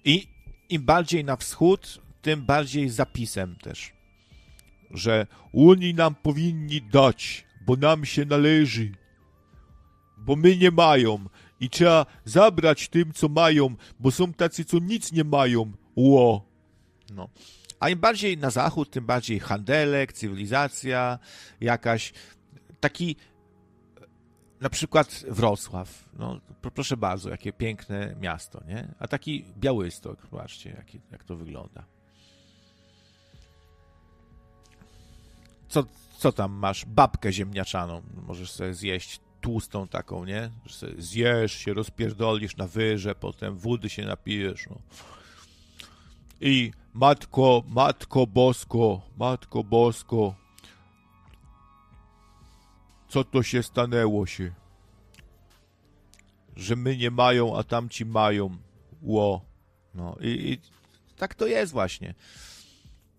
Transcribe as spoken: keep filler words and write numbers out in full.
I im bardziej na wschód, tym bardziej zapisem też, że Unii nam powinni dać, bo nam się należy, bo my nie mają i trzeba zabrać tym, co mają, bo są tacy, co nic nie mają. Ło. No. A im bardziej na zachód, tym bardziej handelek, cywilizacja, jakaś taki, na przykład Wrocław. No, proszę bardzo, jakie piękne miasto, nie? A taki Białystok, zobaczcie, jak, jak to wygląda. Co, co tam masz? Babkę ziemniaczaną. Możesz sobie zjeść tłustą taką, nie? Że sobie zjesz, się rozpierdolisz na wyże, potem wody się napijesz. No. I matko, matko bosko, matko bosko, co to się stanęło się? Że my nie mają, a tamci mają. Ło. No i, i tak to jest właśnie.